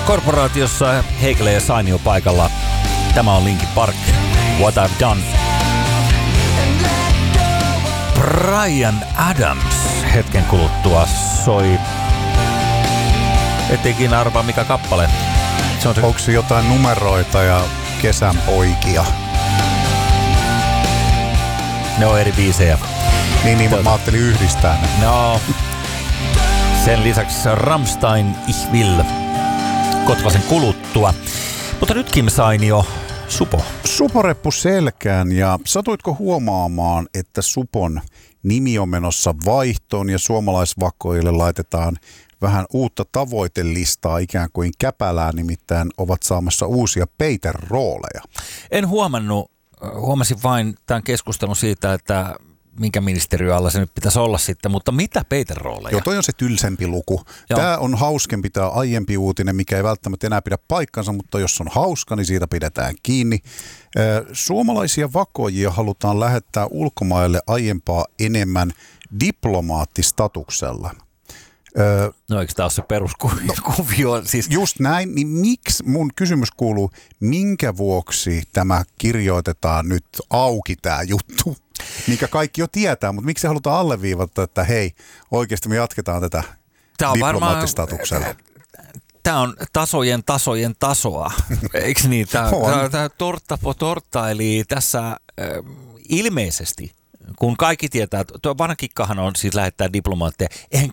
Korporaatiossa Heikelä ja Sainio paikalla. Tämä on Linkin Park, What I've Done. Bryan Adams hetken kuluttua soi. Ettekin arvaa mikä kappale. Onko se jotain numeroita ja kesän poikia? Ne on eri biisejä. Niin, mutta mä ajattelin yhdistää ne. No, sen lisäksi Rammstein Ich will Kotkasen kuluttua. Mutta nyt Kim Sainio, Supo. Suporeppu selkään, ja satuitko huomaamaan, että Supon nimi on menossa vaihtoon ja suomalaisvakoille laitetaan vähän uutta tavoitelistaa ikään kuin käpälää, nimittäin ovat saamassa uusia peiterooleja. En huomannut, huomasin vain tämän keskustelun siitä, että minkä ministeriön alla se nyt pitäisi olla sitten, mutta mitä peiterooleja? Joo, toi on se tylsempi luku. Joo. Tämä on hauskempi, tämä aiempi uutinen, mikä ei välttämättä enää pidä paikkansa, mutta jos on hauska, niin siitä pidetään kiinni. Suomalaisia vakoijia halutaan lähettää ulkomaille aiempaa enemmän diplomaattistatuksella. No eikö tämä ole se peruskuvio? Siis... Just näin, niin miksi, mun kysymys kuuluu, minkä vuoksi tämä kirjoitetaan nyt auki tämä juttu, mikä kaikki jo tietää, mutta miksi halutaan alleviivata, että hei, oikeasti me jatketaan tätä diplomaattistatuksella? Tämä on tasojen tasoa, eikö niin? Tämä tortta po tortta, eli tässä ilmeisesti... Kun kaikki tietää, tuo vanha kikkahan on siis lähettää diplomaatteja, eihän